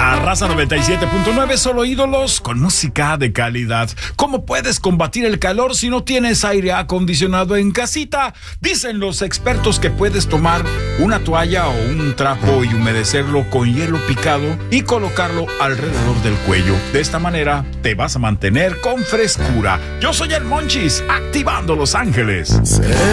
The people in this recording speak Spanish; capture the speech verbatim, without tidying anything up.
La Raza noventa y siete punto nueve, solo ídolos con música de calidad. ¿Cómo puedes combatir el calor si no tienes aire acondicionado en casita? Dicen los expertos que puedes tomar una toalla o un trapo y humedecerlo con hielo picado y colocarlo alrededor del cuello. De esta manera te vas a mantener con frescura. Yo soy el Monchis, activando Los Ángeles. Sí.